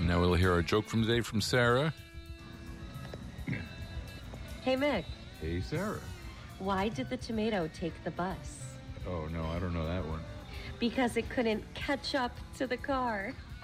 Now we'll hear our joke from the day from Sarah. Hey, Mick. Hey, Sarah. Why did the tomato take the bus? Oh, no, I don't know that one. Because it couldn't catch up to the car.